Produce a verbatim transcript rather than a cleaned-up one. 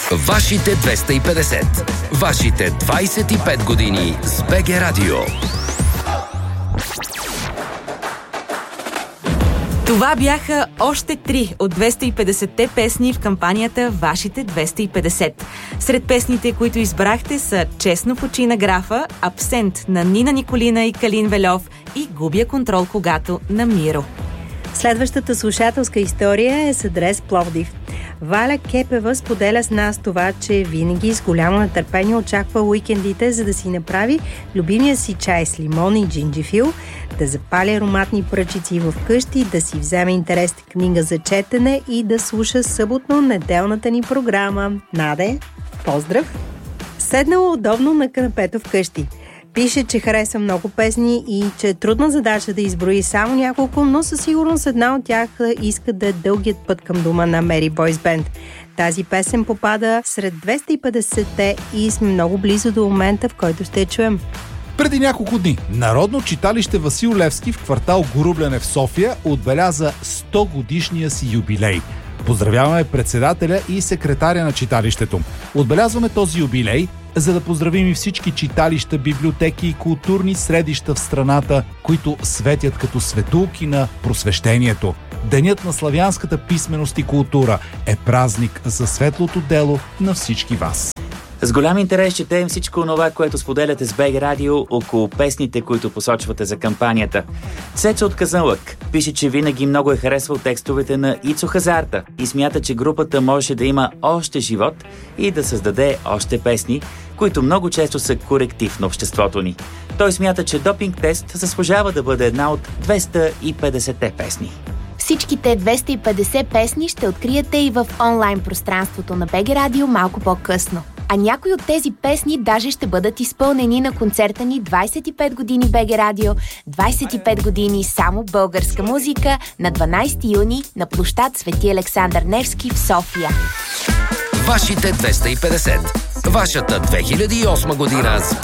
Вашите двеста и петдесет. Вашите двайсет и пет години с БГ Радио. Това бяха още три от двеста и петдесетте песни в кампанията Вашите двеста и петдесет. Сред песните, които избрахте, са Честно в очи на графа, Абсент на Нина Николина и Калин Вельов и Губя контрол когато на Миро. Следващата слушателска история е с адрес Пловдив. Валя Кепева споделя с нас това, че винаги с голямо нетърпение очаква уикендите, за да си направи любимия си чай с лимон и джинджифил, да запали ароматни пръчици в къщи, да си вземе интересна книга за четене и да слуша съботно-неделната ни програма. Наде, поздрав! Седнала удобно на канапето вкъщи. Пише, че харесва много песни и че е трудна задача да изброи само няколко, но със сигурност една от тях иска да е Дългият път към дома на Мери Бойс Бенд. Тази песен попада сред двеста и петдесетте и сме много близо до момента, в който ще я чуем. Преди няколко дни Народно читалище Васил Левски в квартал Горубляне в София отбеляза сто годишния си юбилей. Поздравяваме председателя и секретаря на читалището. Отбелязваме този юбилей, за да поздравим и всички читалища, библиотеки и културни средища в страната, които светят като светулки на просвещението. Денят на славянската писменост и култура е празник за светлото дело на всички вас. С голям интерес четем всичко това, което споделяте с БГ Радио около песните, които посочвате за кампанията. Цецо от Казанлък пише, че винаги много е харесвал текстовете на Ицо Хазарта и смята, че групата можеше да има още живот и да създаде още песни, които много често са коректив на обществото ни. Той смята, че Допинг тест заслужава да бъде една от двеста и петдесетте песни. Всичките двеста и петдесет песни ще откриете и в онлайн пространството на БГ Радио малко по-късно. А някои от тези песни даже ще бъдат изпълнени на концерта ни двайсет и пет години БГ Радио, двайсет и пет години само българска музика на дванайсети юни на площад Свети Александър Невски в София. Вашите двеста и петдесет. Вашата две хиляди и осма година с